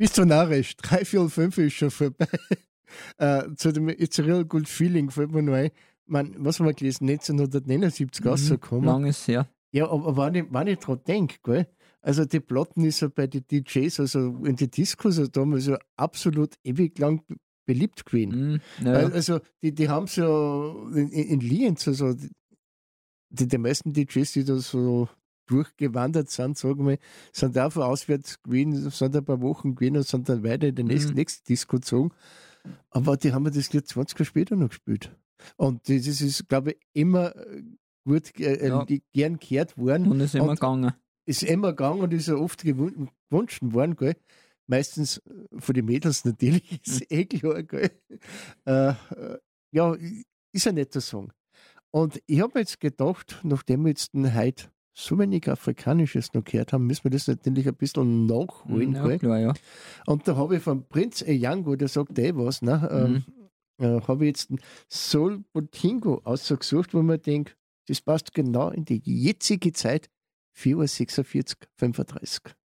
Bis zu Naresch, 3, 4, 5 ist schon vorbei. Zu dem It's a Real Good Feeling fällt mir noch ein. Was haben wir gelesen? 1979 rausgekommen. Lang ist her. Ja, aber wenn ich dran denke, gell, also die Platten ist ja bei den DJs, also in die Discos also damals ja absolut ewig lang beliebt gewesen. Also die haben es ja in Lienz, also die meisten DJs, die da so durchgewandert sind, sagen wir, sind auch von auswärts gewesen, sind ein paar Wochen gewesen und sind dann weiter in die nächste Disco gezogen. Aber die haben das Lied 20 Jahre später noch gespielt. Und das ist, glaube ich, immer gut gern gehört worden. Und ist immer gegangen. Ist immer gegangen und ist ja oft gewünscht worden, gell? Meistens von den Mädels natürlich, ist klar, gell? Ja, ist ein netter Song. Und ich habe mir jetzt gedacht, nachdem wir jetzt heute so wenig Afrikanisches noch gehört haben, müssen wir das natürlich ein bisschen nachholen. Ja, klar, ja. Und da habe ich von Prince Eyango, der sagt was, ne? Habe ich jetzt einen Soul Botingo ausgesucht, wo man denkt, das passt genau in die jetzige Zeit, 4:46:35.